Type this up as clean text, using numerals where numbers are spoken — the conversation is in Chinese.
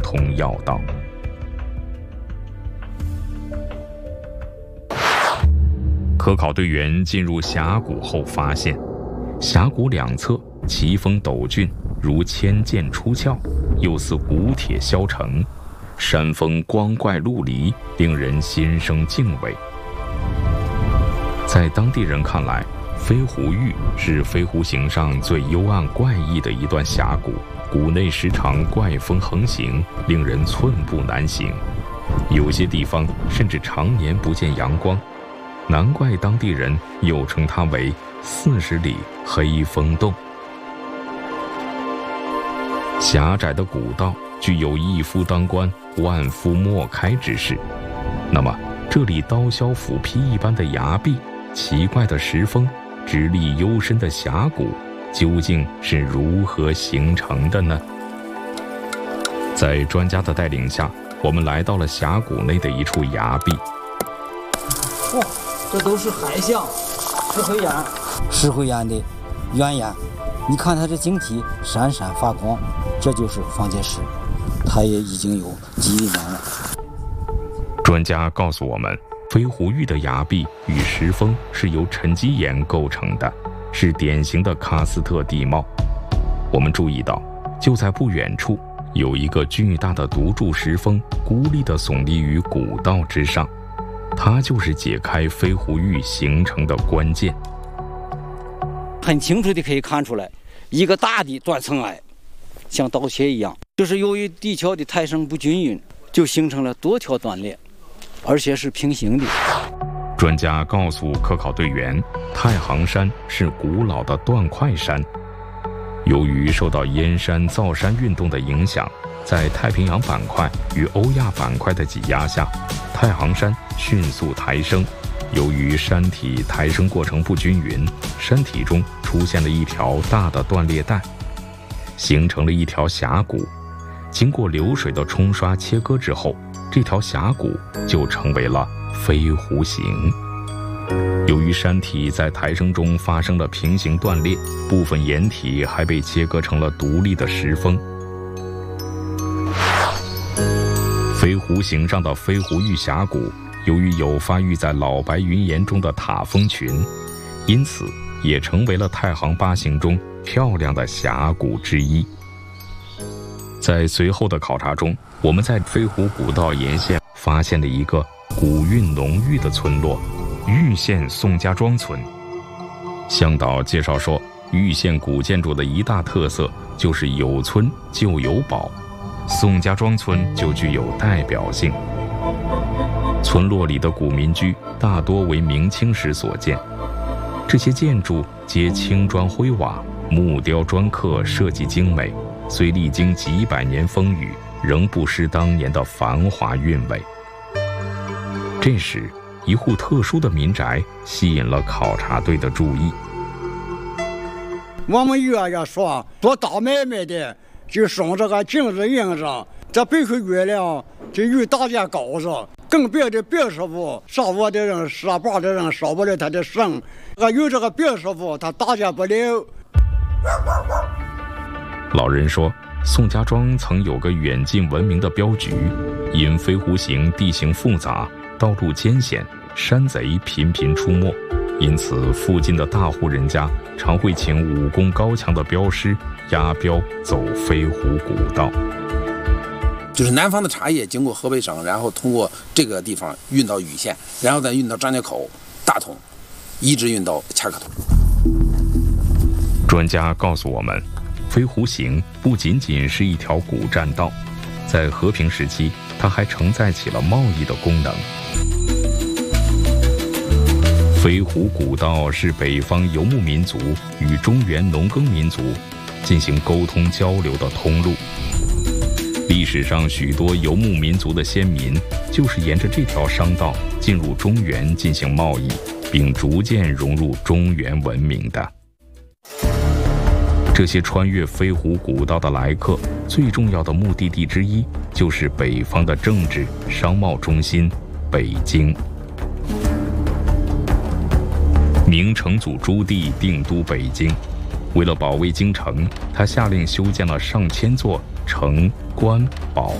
通要道。科考队员进入峡谷后发现，峡谷两侧奇峰陡峻，如千剑出鞘，又似古铁削成，山峰光怪陆离，令人心生敬畏。在当地人看来，飞狐峪是飞狐形上最幽暗怪异的一段峡谷，谷内时常怪风横行，令人寸步难行，有些地方甚至常年不见阳光，难怪当地人又称它为40里黑风洞。狭窄的古道具有一夫当关，万夫莫开之势。那么，这里刀削斧劈一般的崖壁、奇怪的石峰、直立幽深的峡谷，究竟是如何形成的呢？在专家的带领下，我们来到了峡谷内的一处崖壁。 哇，这都是海象，石灰岩， 石灰岩的原岩。你看它这晶体闪闪发光，这就是方解石，它也已经有几亿年了。 专家告诉我们，飞狐峪的崖壁与石峰是由沉积岩构成的，是典型的喀斯特地貌。我们注意到，就在不远处，有一个巨大的独柱石峰孤立地耸立于古道之上，它就是解开飞狐峪形成的关键。 很清楚地可以看出来，一个大的断层崖，像刀切一样，就是由于地壳的抬升不均匀，就形成了多条断裂，而且是平行的。 专家告诉科考队员，太行山是古老的断块山，由于受到燕山造山运动的影响，在太平洋板块与欧亚板块的挤压下，太行山迅速抬升。由于山体抬升过程不均匀，山体中出现了一条大的断裂带，形成了一条峡谷。经过流水的冲刷切割之后，这条峡谷就成为了飞狐形。由于山体在抬升中发生了平行断裂，部分岩体还被切割成了独立的石峰。飞狐形上的飞狐峪峡谷，由于有发育在老白云岩中的塔峰群，因此也成为了太行八形中漂亮的峡谷之一。在随后的考察中，我们在飞狐古道沿线发现了一个古韵浓郁的村落——玉县宋家庄村。向导介绍说，玉县古建筑的一大特色就是有村就有宝，宋家庄村就具有代表性。村落里的古民居大多为明清时所建，这些建筑皆青砖灰瓦，木雕砖刻设计精美，虽历经几百年风雨，仍不失当年的繁华韵味。这时，一户特殊的民宅吸引了考察队的注意。 我们爷爷说，做大买卖的就生这个金子银子，这背后月亮就与大家高子，更别的别师傅杀我的人，杀把的人烧不了他的神，有这个别师傅他打架不了。 老人说，宋家庄曾有个远近闻名的镖局，因飞狐形地形复杂，道路艰险，山贼频频出没，因此附近的大户人家常会请武功高强的镖师押镖走飞狐古道。 就是南方的茶叶经过河北省，然后通过这个地方运到禹县，然后再运到张家口、大同，一直运到恰克图。 专家告诉我们，飞狐形不仅仅是一条古栈道，在和平时期，它还承载起了贸易的功能。飞狐古道是北方游牧民族与中原农耕民族进行沟通交流的通路。历史上许多游牧民族的先民就是沿着这条商道进入中原进行贸易，并逐渐融入中原文明的。这些穿越飞狐古道的来客，最重要的目的地之一就是北方的政治商贸中心北京。明成祖朱棣定都北京，为了保卫京城，他下令修建了上千座城、关、堡、